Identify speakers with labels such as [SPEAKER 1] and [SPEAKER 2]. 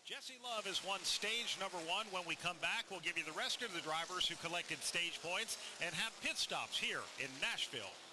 [SPEAKER 1] Jesse Love has won stage number 1. When we come back, we'll give you the rest of the drivers who collected stage points and have pit stops here in Nashville.